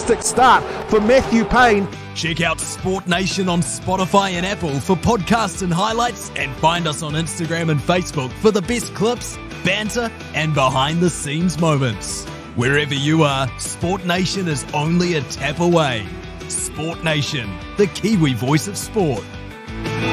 fantastic start for Matthew Payne. Check out Sport Nation on Spotify and Apple for podcasts and highlights, and find us on Instagram and Facebook for the best clips, banter, and behind-the-scenes moments. Wherever you are, Sport Nation is only a tap away. Sport Nation, the Kiwi voice of sport.